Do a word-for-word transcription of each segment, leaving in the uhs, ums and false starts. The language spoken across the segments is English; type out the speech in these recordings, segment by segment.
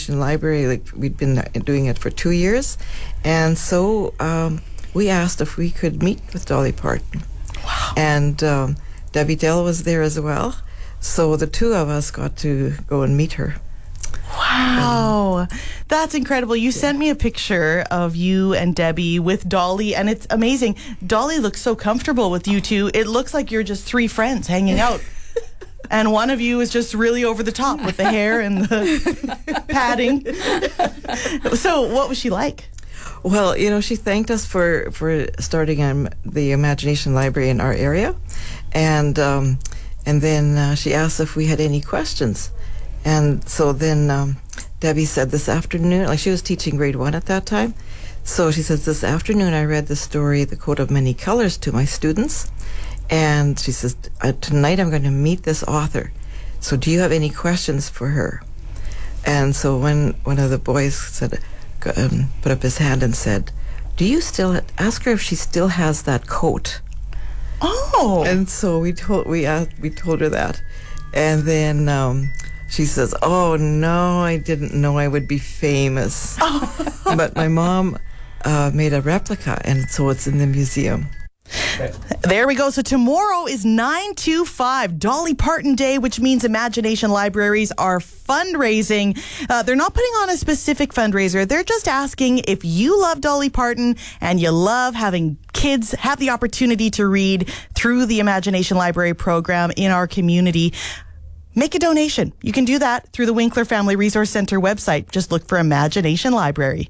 Imagination Library, like we'd been doing it for two years. And so um, we asked if we could meet with Dolly Parton. Wow. And um, Debbie Dell was there as well. So the two of us got to go and meet her. Wow, that's incredible. You yeah. sent me a picture of you and Debbie with Dolly, and it's amazing. Dolly looks so comfortable with you two. It looks like you're just three friends hanging out. And one of you is just really over the top with the hair and the padding. So what was she like? Well, you know, she thanked us for, for starting um, the Imagination Library in our area. And, um, and then uh, she asked if we had any questions. And so then um, Debbie said this afternoon, like she was teaching grade one at that time. So she says, this afternoon I read the story, The Coat of Many Colors, to my students. And she says, tonight I'm going to meet this author. So do you have any questions for her? And so when one of the boys said, um, put up his hand and said, do you still, ask her if she still has that coat. Oh. And so we told, we, asked, we told her that. And then um, she says, oh, no, I didn't know I would be famous. Oh. But my mom uh, made a replica, and so it's in the museum. There we go. So tomorrow is nine two five, Dolly Parton Day, which means Imagination Libraries are fundraising. Uh, they're not putting on a specific fundraiser. They're just asking if you love Dolly Parton and you love having kids have the opportunity to read through the Imagination Library program in our community. Make a donation. You can do that through the Winkler Family Resource Center website. Just look for Imagination Library.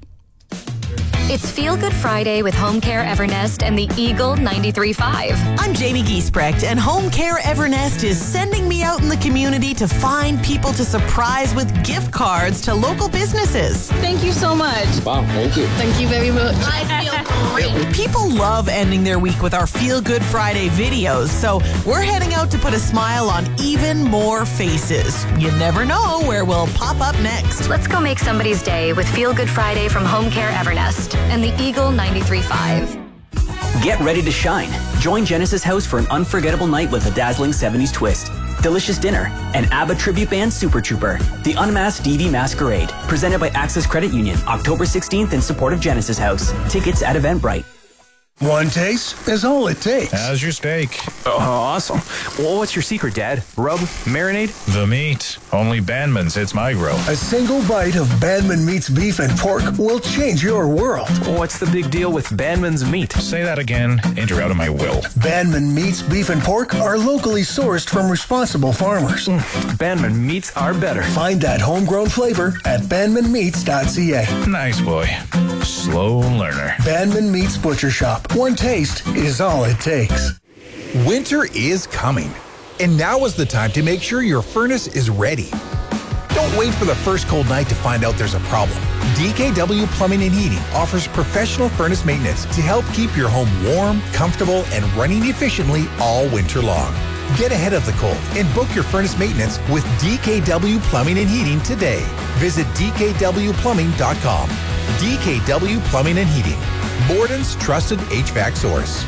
It's Feel Good Friday with Home Care Evernest and the Eagle ninety-three point five. I'm Jamie Giesbrecht, and Home Care Evernest is sending me out in the community to find people to surprise with gift cards to local businesses. Thank you so much. Wow, thank you. Thank you very much. I feel great. People love ending their week with our Feel Good Friday videos, so we're heading out to put a smile on even more faces. You never know where we'll pop up next. Let's go make somebody's day with Feel Good Friday from Home Care Evernest and the Eagle ninety-three point five. Get ready to shine. Join Genesis House for an unforgettable night with a dazzling seventies twist, delicious dinner, and ABBA tribute band Super Trooper, The Unmasked D V Masquerade, presented by Access Credit Union, October sixteenth in support of Genesis House. Tickets at Eventbrite. One taste is all it takes. How's your steak? Oh, awesome. Well, what's your secret, Dad? Rub? Marinade? The meat. Only Bandman's hits my grill. A single bite of Bandman Meat's beef and pork will change your world. What's the big deal with Bandman's meat? Say that again, and you're out of my will. Bandman Meat's beef and pork are locally sourced from responsible farmers. Mm, Bandman Meats are better. Find that homegrown flavor at bandman meats dot c a. Nice boy. Slow learner. Bandman Meats Butcher Shop. One taste is all it takes. Winter is coming, and now is the time to make sure your furnace is ready. Don't wait for the first cold night to find out there's a problem. D K W Plumbing and Heating offers professional furnace maintenance to help keep your home warm, comfortable, and running efficiently all winter long. Get ahead of the cold and book your furnace maintenance with D K W Plumbing and Heating today. Visit d k w plumbing dot com. D K W Plumbing and Heating, Borden's trusted H V A C source.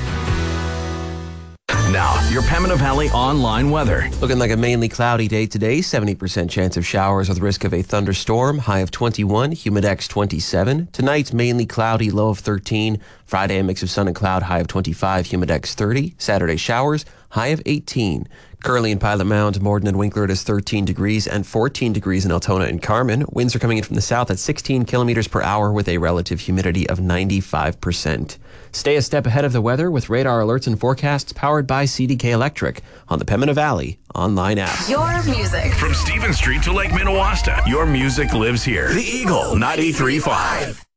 Now, your Pembina Valley online weather. Looking like a mainly cloudy day today. seventy percent chance of showers with risk of a thunderstorm. High of twenty-one, humidex twenty-seven. Tonight, mainly cloudy, low of thirteen. Friday, a mix of sun and cloud, high of twenty-five, humidex thirty. Saturday, showers, high of eighteen. Currently in Pilot Mound, Morden and Winkler, it is thirteen degrees and fourteen degrees in Altona and Carmen. Winds are coming in from the south at sixteen kilometers per hour with a relative humidity of ninety-five percent. Stay a step ahead of the weather with radar alerts and forecasts powered by C D K Electric on the Pembina Valley online app. Your music. From Stephen Street to Lake Minnewaska, your music lives here. The Eagle ninety-three point five.